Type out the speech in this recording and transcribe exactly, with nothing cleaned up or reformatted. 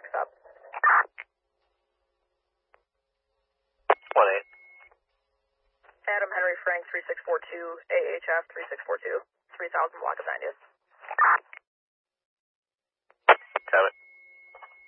Stop. one eight. Adam Henry Frank three six four two, A H F three six four two, three thousand block of ninetieth.